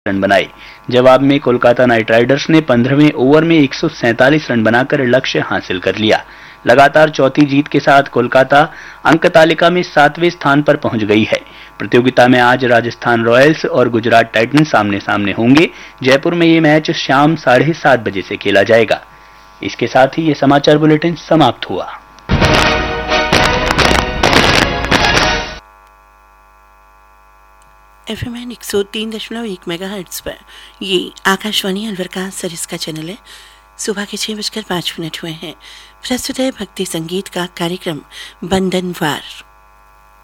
Run बनाए। जवाब में कोलकाता नाइट राइडर्स ने 15वें ओवर में 147 रन बनाकर लक्ष्य हासिल कर लिया। लगातार चौथी जीत के साथ कोलकाता अंक तालिका में 7वें स्थान पर पहुंच गई है। प्रतियोगिता में आज राजस्थान रॉयल्स और गुजरात टाइटंस सामने सामने होंगे। जयपुर में ये मैच शाम 7:30 बजे से खेला जाएगा। इसके साथ ही ये समाचार बुलेटिन समाप्त हुआ। FM 103.1 मेगाहर्ट्ज पर ये आकाशवाणी अलवर का सरिस का चैनल है। सुबह के 6:05 हुए हैं। प्रस्तुत है भक्ति संगीत का कार्यक्रम बंधनवार।